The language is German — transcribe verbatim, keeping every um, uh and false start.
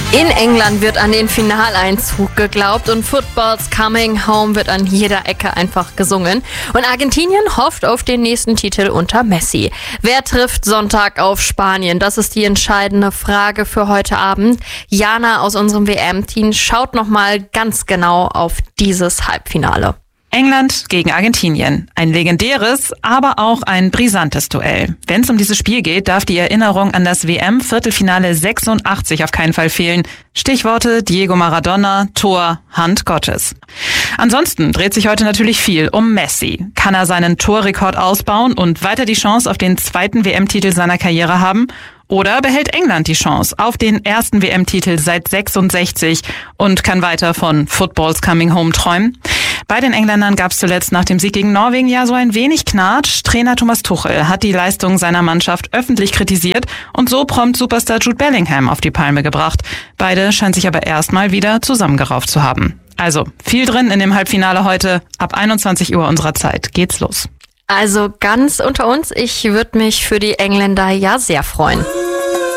In England wird an den Finaleinzug geglaubt und Football's Coming Home wird an jeder Ecke einfach gesungen. Und Argentinien hofft auf den nächsten Titel unter Messi. Wer trifft Sonntag auf Spanien? Das ist die entscheidende Frage für heute Abend. Jana aus unserem W M-Team schaut nochmal ganz genau auf dieses Halbfinale. England gegen Argentinien. Ein legendäres, aber auch ein brisantes Duell. Wenn es um dieses Spiel geht, darf die Erinnerung an das W M-Viertelfinale sechsundachtzig auf keinen Fall fehlen. Stichworte Diego Maradona, Tor, Hand Gottes. Ansonsten dreht sich heute natürlich viel um Messi. Kann er seinen Torrekord ausbauen und weiter die Chance auf den zweiten W M-Titel seiner Karriere haben? Oder behält England die Chance auf den ersten W M-Titel seit sechsundsechzig und kann weiter von Football's Coming Home träumen? Bei den Engländern gab es zuletzt nach dem Sieg gegen Norwegen ja so ein wenig Knatsch. Trainer Thomas Tuchel hat die Leistung seiner Mannschaft öffentlich kritisiert und so prompt Superstar Jude Bellingham auf die Palme gebracht. Beide scheinen sich aber erstmal wieder zusammengerauft zu haben. Also viel drin in dem Halbfinale heute. Ab einundzwanzig Uhr unserer Zeit geht's los. Also ganz unter uns, ich würde mich für die Engländer ja sehr freuen.